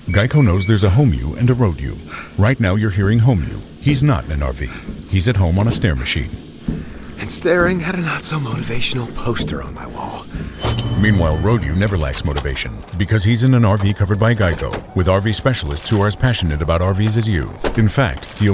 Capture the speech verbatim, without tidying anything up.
Geico knows there's a home you and a road you. Right now you're hearing home you. He's not in an R V. He's at home on a stair machine. And staring at a not-so-motivational poster on my wall. Meanwhile, road you never lacks motivation because he's in an R V covered by Geico with R V specialists who are as passionate about R Vs as you. In fact, he